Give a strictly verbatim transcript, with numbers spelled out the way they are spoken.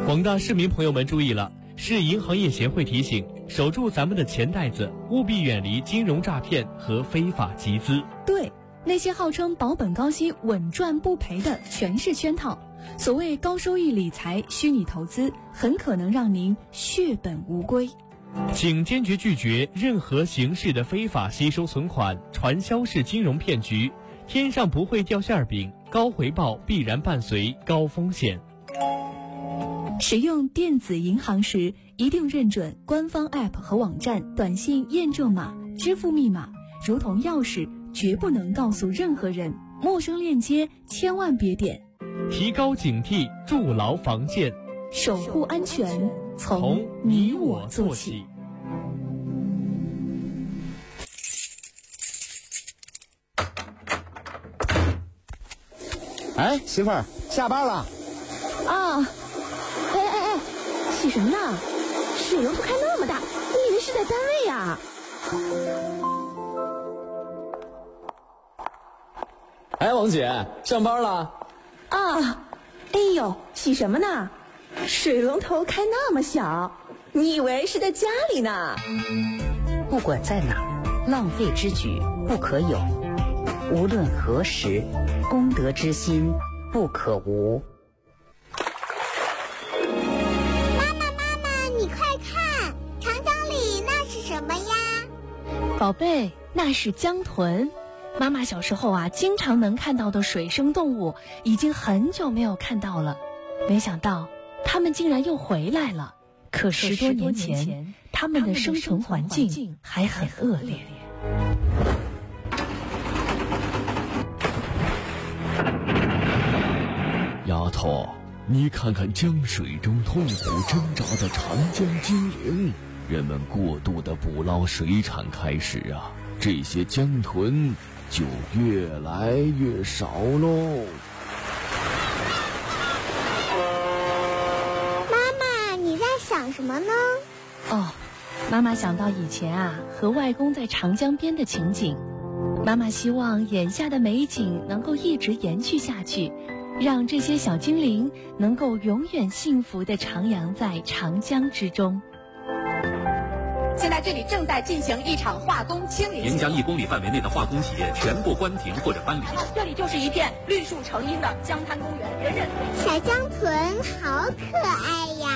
广大市民朋友们注意了，市银行业协会提醒，守住咱们的钱袋子，务必远离金融诈骗和非法集资。 对，那些号称保本高息、稳赚不赔的全是圈套。所谓高收益理财、虚拟投资，很可能让您血本无归。 请坚决拒绝任何形式的非法吸收存款、传销式金融骗局。天上不会掉馅饼，高回报必然伴随高风险。 使用电子银行时，一定认准官方 App 和网站短信验证码、支付密码，如同钥匙，绝不能告诉任何人。陌生链接千万别点。 提高警惕，筑牢防线， 守护安全，从你我做起。 哎，媳妇儿，下班了。 啊，哎哎哎，洗什么呢？水龙头开那么大，你以为是在单位呀？ 哎，王姐，上班了？ 啊，哎呦，洗什么呢？水龙头开那么小，你以为是在家里呢？ 不管在哪儿，浪费之举不可有。无论何时，公德之心不可无。 妈妈妈妈，你快看，长江里那是什么呀？ 宝贝，那是江豚。妈妈小时候啊，经常能看到的水生动物，已经很久没有看到了。没想到它们竟然又回来了。可十多年前，它们的生存环境还很恶劣。 丫头，你看看江水中痛苦挣扎的长江精灵，人们过度的捕捞水产开始啊，这些江豚就越来越少喽。 妈妈，你在想什么呢？ 哦，妈妈想到以前啊，和外公在长江边的情景。妈妈希望眼下的美景能够一直延续下去，让这些小精灵能够永远幸福地徜徉在长江之中。 现在这里正在进行一场化工清理， 沿江一公里范围内的化工企业全部关停或者搬离。 这里就是一片绿树成荫的江滩公园，人人小江豚好可爱呀。